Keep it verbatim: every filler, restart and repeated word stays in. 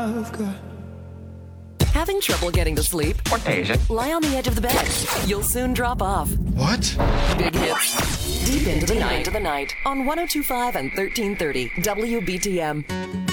Having trouble getting to sleep? Or Asian. Lie on the edge of the bed. You'll soon drop off. What? Big hits. Deep into the night. Into the night on one oh two point five and thirteen thirty W B T M.